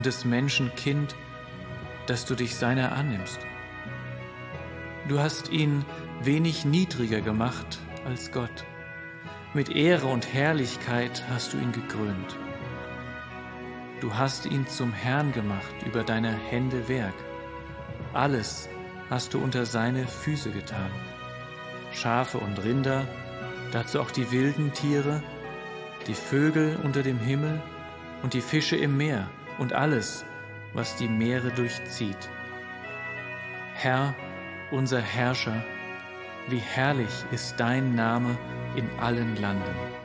des Menschen Kind, dass du dich seiner annimmst. Du hast ihn wenig niedriger gemacht als Gott. Mit Ehre und Herrlichkeit hast du ihn gekrönt. Du hast ihn zum Herrn gemacht über deine Hände Werk. Alles hast du unter seine Füße getan. Schafe und Rinder, dazu auch die wilden Tiere, die Vögel unter dem Himmel und die Fische im Meer und alles, was die Meere durchzieht. Herr, unser Herrscher, wie herrlich ist dein Name in allen Landen.